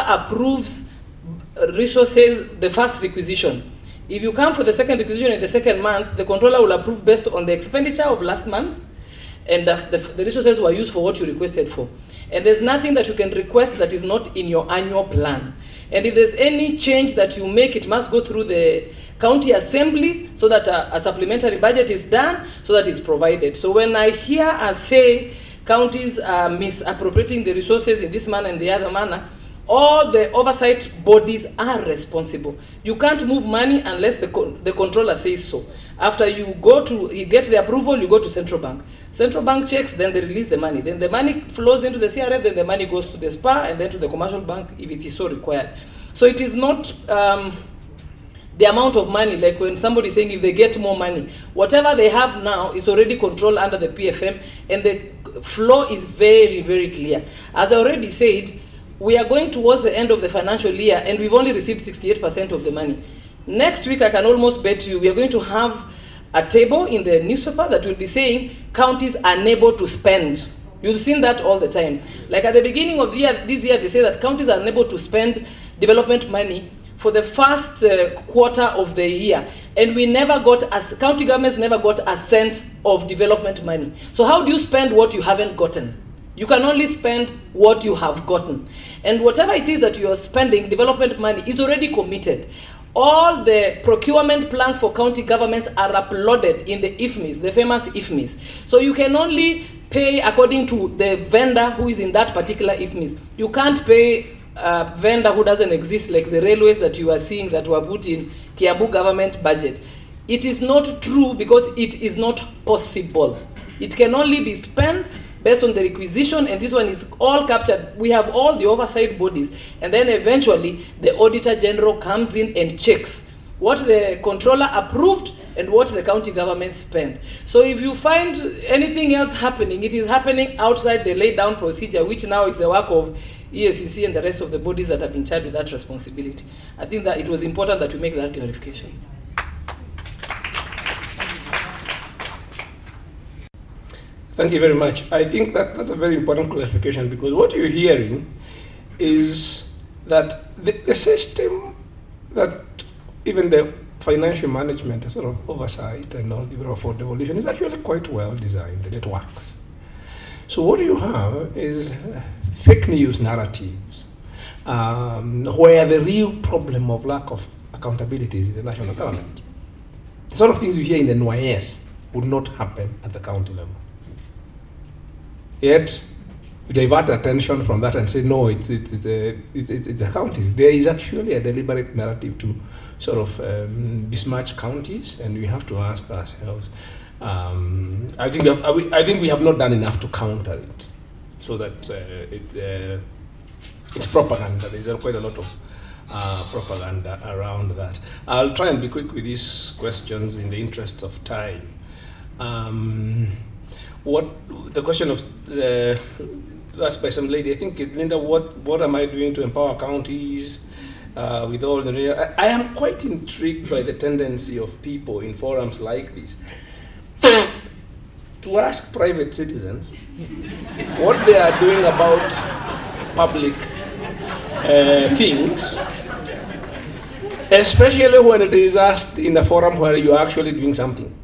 controller approves resources, the first requisition. If you come for the second requisition in the second month, the controller will approve based on the expenditure of last month, and the resources were used for what you requested for. And there's nothing that you can request that is not in your annual plan. And if there's any change that you make, it must go through the county assembly so that a supplementary budget is done, so that it's provided. So when I hear us say counties are misappropriating the resources in this manner and the other manner, all the oversight bodies are responsible. You can't move money unless the controller says so. After you get the approval, you go to central bank. Central bank checks, then they release the money. Then the money flows into the CRF, then the money goes to the SPA, and then to the commercial bank if it is so required. So it is not the amount of money, like when somebody is saying if they get more money. Whatever they have now is already controlled under the PFM, and the flow is very, very clear. As I already said, we are going towards the end of the financial year, and we've only received 68% of the money. Next week, I can almost bet you we are going to have a table in the newspaper that will be saying counties are unable to spend. You've seen that all the time. Like at the beginning of the year, this year, they say that counties are unable to spend development money for the first quarter of the year. And county governments never got a cent of development money. So how do you spend what you haven't gotten? You can only spend what you have gotten. And whatever it is that you are spending, development money is already committed. All the procurement plans for county governments are uploaded in the IFMIS, the famous IFMIS. So you can only pay according to the vendor who is in that particular IFMIS. You can't pay a vendor who doesn't exist, like the railways that you are seeing that were put in Kiambu government budget. It is not true because it is not possible. It can only be spent based on the requisition, and this one is all captured. We have all the oversight bodies, and then eventually the Auditor General comes in and checks what the controller approved and what the county government spent. So if you find anything else happening, it is happening outside the laid down procedure, which now is the work of EACC and the rest of the bodies that have been charged with that responsibility. I think that it was important that we make that clarification. Thank you very much. I think that's a very important clarification, because what you're hearing is that the system that even the financial management, sort of oversight and all the Bureau for Devolution is actually quite well designed and it works. So what you have is fake news narratives, where the real problem of lack of accountability is in the national government. The sort of things you hear in the NYS would not happen at the county level. Yet, we divert attention from that and say, no, it's the counties. There is actually a deliberate narrative to sort of besmirch counties, and we have to ask ourselves, I think we have not done enough to counter it, so that it's propaganda. There's quite a lot of propaganda around that. I'll try and be quick with these questions in the interest of time. What the question of asked by some lady, I think, Linda, what am I doing to empower counties with all the... I am quite intrigued by the tendency of people in forums like this to ask private citizens what they are doing about public things, especially when it is asked in a forum where you are actually doing something.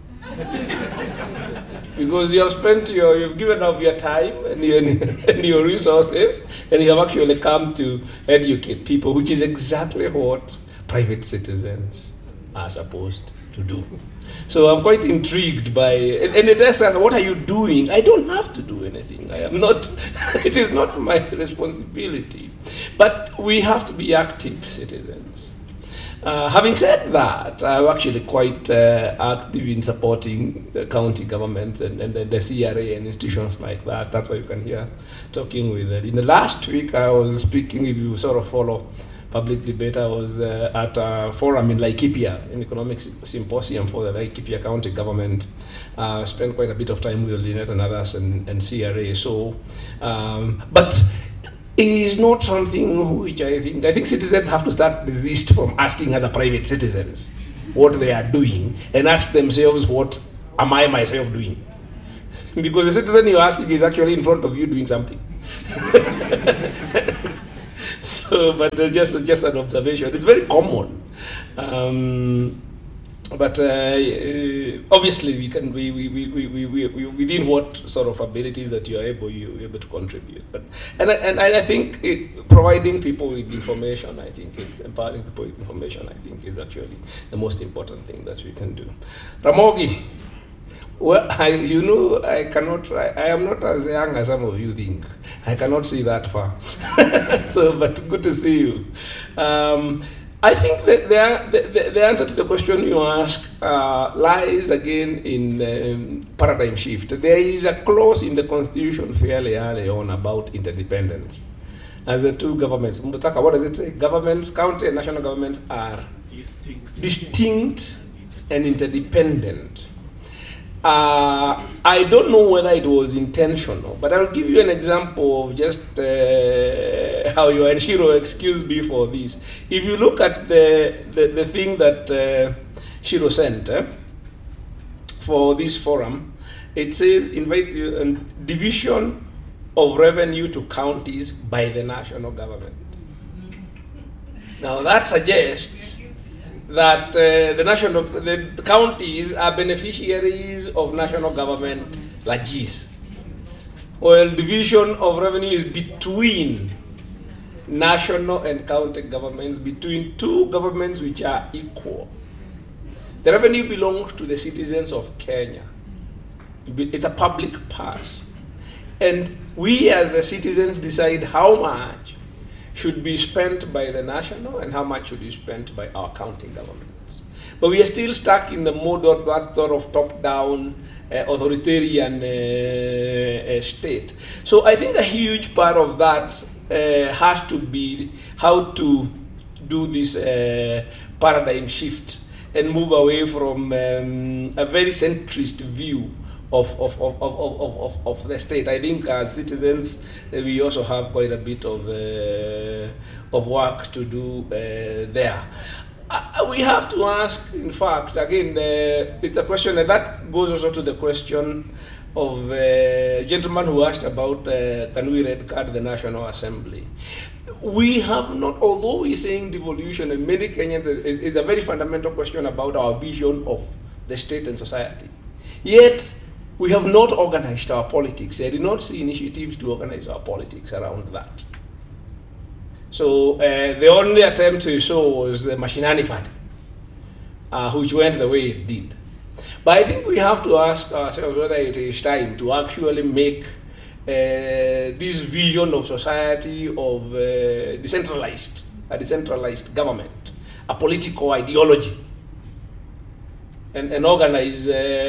Because you have you've given of your time and your resources, and you have actually come to educate people, which is exactly what private citizens are supposed to do. So I'm quite intrigued by, and it asks, what are you doing? I don't have to do anything. I am not, it is not my responsibility. But we have to be active citizens. Having said that, I'm actually quite active in supporting the county government and the CRA and institutions like that. That's why you can hear talking with it. In the last week, I was speaking, if you sort of follow public debate, I was at a forum in Laikipia, an economic symposium for the Laikipia county government. Spent quite a bit of time with Lynette and others and CRA. So, but it is not something which I think citizens have to start desist from asking other private citizens what they are doing and ask themselves, what am I myself doing? Because the citizen you're asking is actually in front of you doing something. So, but just an observation. It's very common. But obviously, we within what sort of abilities that you're able to contribute. But I think providing people with information, I think it's empowering people with information, I think is actually the most important thing that we can do. Ramogi, well, I am not as young as some of you think. I cannot see that far. So, but good to see you. I think that the answer to the question you ask lies again in paradigm shift. There is a clause in the Constitution fairly early on about interdependence. As the two governments, Mbutaka, what does it say? Governments, county and national governments are distinct and interdependent. I don't know whether it was intentional, but I'll give you an example of just how you, and Shiro, excuse me for this. If you look at the thing that Shiro sent for this forum, it says invites you a division of revenue to counties by the national government. Now that suggests that the counties are beneficiaries of national government largesse. Well, division of revenue is between national and county governments, between two governments which are equal. The revenue belongs to the citizens of Kenya. It's a public purse. And we as the citizens decide how much should be spent by the national and how much should be spent by our county governments. But we are still stuck in the mode of that sort of top-down authoritarian state. So I think a huge part of that has to be how to do this paradigm shift and move away from a very centrist view of the state. I think as citizens, we also have quite a bit of work to do there. We have to ask, in fact, again, it's a question that goes also to the question of a gentleman who asked about can we red card the National Assembly. We have not, although we're saying devolution, and many Kenyans, is a very fundamental question about our vision of the state and society. Yet, we have not organized our politics. I did not see initiatives to organize our politics around that. So the only attempt to show was the Mashinani Party, which went the way it did. But I think we have to ask ourselves whether it is time to actually make this vision of society of a decentralized government, a political ideology, and organize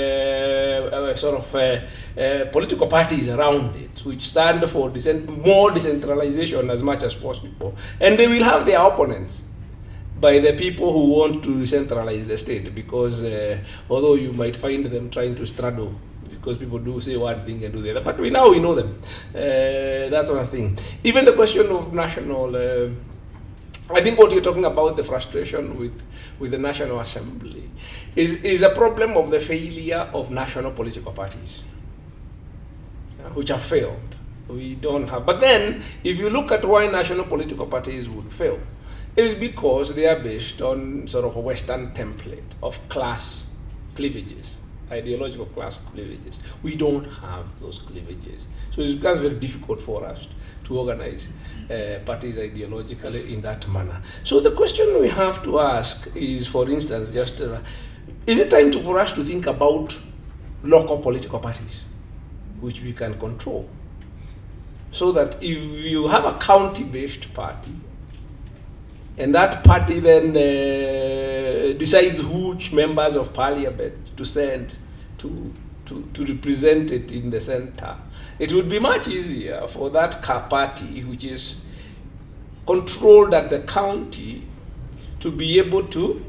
political parties around it, which stand for more decentralization as much as possible. And they will have their opponents by the people who want to decentralize the state, because although you might find them trying to straddle, because people do say one thing and do the other, but we know them. That's one thing. Even the question of national, I think what you're talking about, the frustration with the National Assembly, is a problem of the failure of national political parties, which have failed. We don't have. But then, if you look at why national political parties would fail, it's because they are based on sort of a Western template of class cleavages, ideological class cleavages. We don't have those cleavages. So it becomes very difficult for us to organize parties ideologically in that manner. So the question we have to ask is, for instance, just is it time for us to think about local political parties, which we can control, so that if you have a county-based party, and that party then decides which members of parliament to send to represent it in the center, it would be much easier for that party, which is controlled at the county, to be able to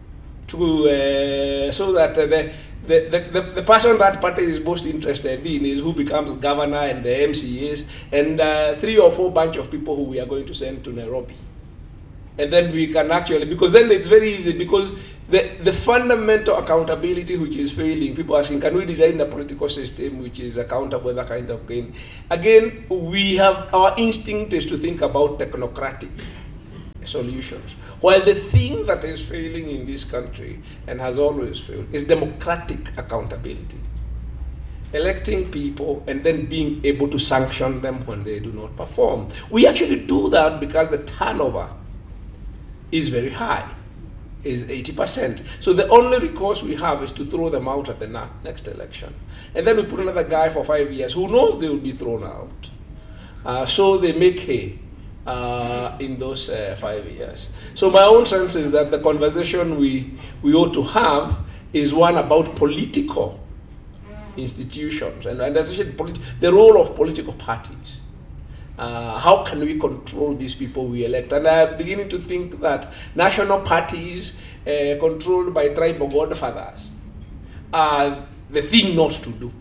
so that the person that party is most interested in is who becomes governor and the MCAs and 3 or 4 bunch of people who we are going to send to Nairobi. And then we can actually, because then it's very easy, because the fundamental accountability which is failing, people are asking, can we design a political system which is accountable in that kind of gain? Again, we have, our instinct is to think about technocratic solutions. While the thing that is failing in this country, and has always failed, is democratic accountability. Electing people and then being able to sanction them when they do not perform. We actually do that because the turnover is very high, is 80%. So the only recourse we have is to throw them out at the next election. And then we put another guy for 5 years who knows they will be thrown out. So they make hay in those 5 years. So my own sense is that the conversation we ought to have is one about political institutions and especially the role of political parties. How can we control these people we elect? And I'm beginning to think that national parties controlled by tribal godfathers are the thing not to do.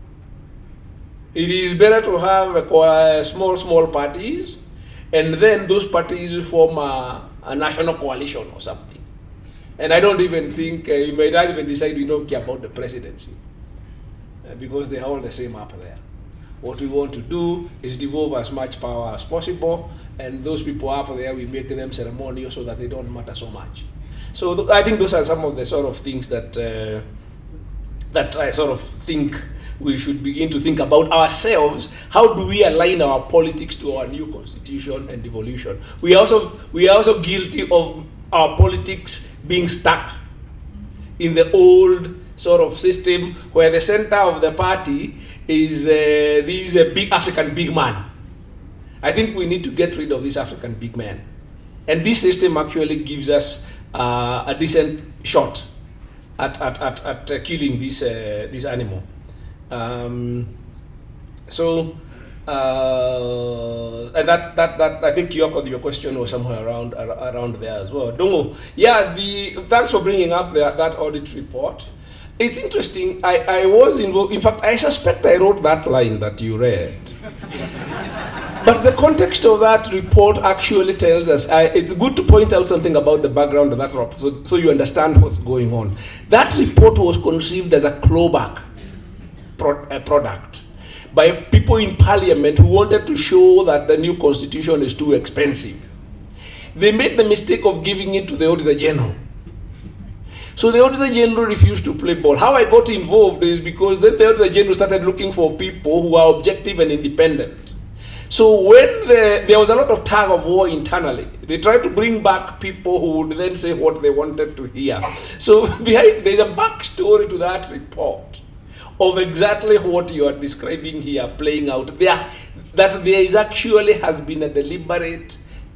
It is better to have small parties, and then those parties form a national coalition or something. And I don't even think, you may not even decide we don't care about the presidency, because they are all the same up there. What we want to do is devolve as much power as possible, and those people up there, we make them ceremonial so that they don't matter so much. So I think those are some of the sort of things that that I sort of think we should begin to think about ourselves. How do we align our politics to our new constitution and devolution? We are also guilty of our politics being stuck in the old sort of system where the center of the party is this big African big man. I think we need to get rid of this African big man. And this system actually gives us a decent shot at killing this animal. And that I think your question was somewhere around there as well. Dongo, yeah, thanks for bringing up that audit report. It's interesting. I was involved. In fact, I suspect I wrote that line that you read. But the context of that report actually tells us, it's good to point out something about the background of that report so you understand what's going on. That report was conceived as a clawback product by people in parliament who wanted to show that the new constitution is too expensive. They made the mistake of giving it to the Auditor General. So the Auditor General refused to play ball. How I got involved is because then the Auditor General started looking for people who are objective and independent. So when there was a lot of tug of war internally, they tried to bring back people who would then say what they wanted to hear. So there's a backstory to that report of exactly what you are describing here playing out there, that there is actually has been a deliberate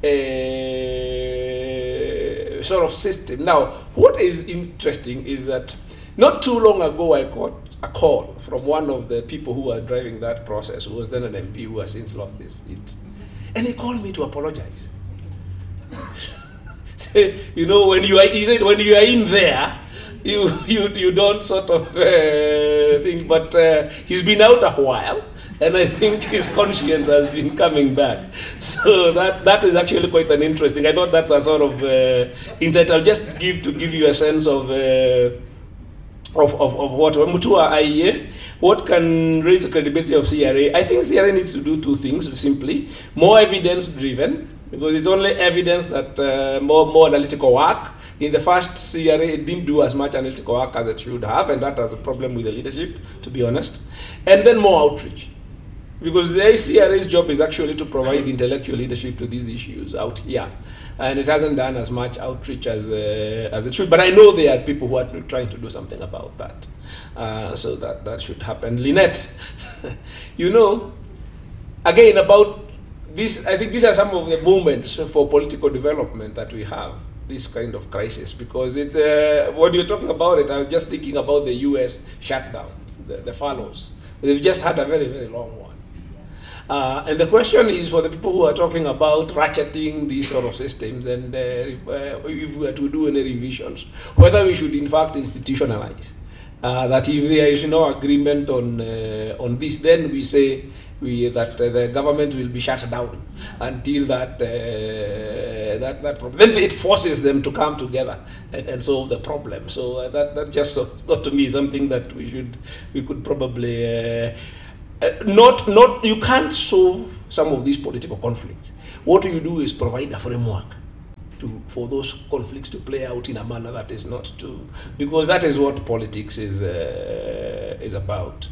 sort of system. Now, what is interesting is that not too long ago I got a call from one of the people who were driving that process, who was then an MP who has since lost it. And he called me to apologize. So, you know, he said when you are in there, you don't sort of think, but he's been out a while, and I think his conscience has been coming back. So that is actually quite an interesting. I thought that's a sort of insight. I'll just give you a sense of what Mutua IEA, what can raise the credibility of CRA. I think CRA needs to do two things simply: more evidence driven, because it's only evidence that more analytical work. In the first CRA, it didn't do as much analytical work as it should have, and that has a problem with the leadership, to be honest. And then more outreach, because the CRA's job is actually to provide intellectual leadership to these issues out here, and it hasn't done as much outreach as it should. But I know there are people who are trying to do something about that, so that should happen. Lynette, you know, again about this, I think these are some of the moments for political development that we have. This kind of crisis, because it's when you're talking about it, I was just thinking about the U.S. shutdowns, the furloughs. They've just had a very, very long one. And the question is for the people who are talking about ratcheting these sort of systems, and if we are to do any revisions, whether we should in fact institutionalize That if there is no agreement on this, then we say that the government will be shut down until that problem. Then it forces them to come together and solve the problem. So that just not to me something that we could probably not. You can't solve some of these political conflicts. What you do is provide a framework for those conflicts to play out in a manner that is not too, because that is what politics is about.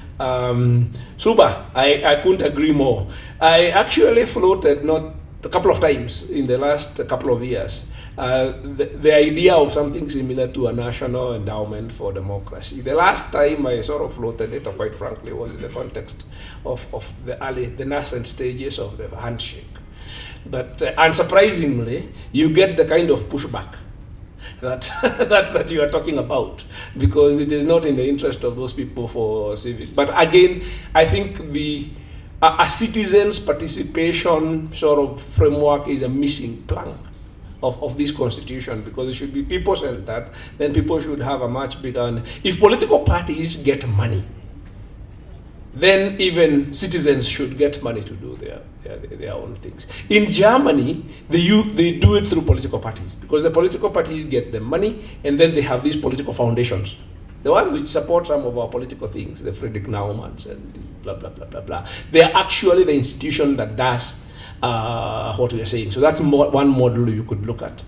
Suba, I couldn't agree more. I actually floated not a couple of times in the last couple of years the idea of something similar to a national endowment for democracy. The last time I sort of floated it, quite frankly, was in the context of the nascent stages of the handshake. But unsurprisingly, you get the kind of pushback that you are talking about, because it is not in the interest of those people for civic. But again, I think a citizen's participation sort of framework is a missing plank of this constitution, because it should be people-centered. Then people should have a much bigger. If political parties get money, then even citizens should get money to do their own things. In Germany, they do it through political parties, because the political parties get the money, and then they have these political foundations, the ones which support some of our political things, the Friedrich Naumanns and the blah, blah, blah, blah, blah. They are actually the institution that does what we are saying. So that's one model you could look at.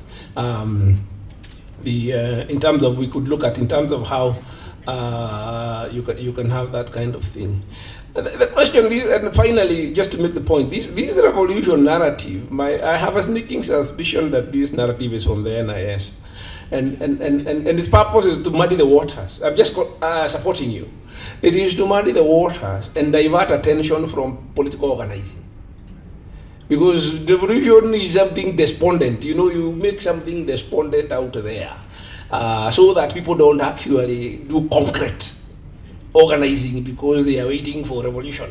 In terms of how you can have that kind of thing. The question is, and finally, just to make the point, this revolution narrative, I have a sneaking suspicion that this narrative is from the NIS, and its purpose is to muddy the waters. I'm just supporting you. It is to muddy the waters and divert attention from political organizing, because revolution is something despondent. You make something despondent out there. So that people don't actually do concrete organizing because they are waiting for revolution.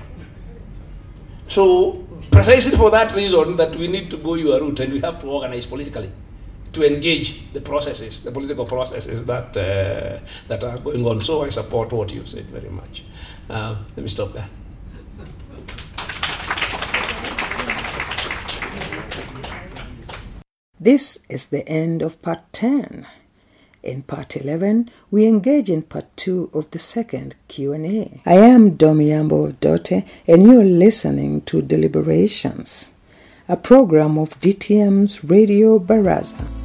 So precisely for that reason that we need to go your route, and we have to organize politically to engage the political processes that are going on. So I support what you said very much. Let me stop there. This is the end of part 10. In part 11, we engage in part 2 of the second Q&A. I am Domiyambo Dote, and you're listening to Deliberations, a program of DTM's Radio Baraza.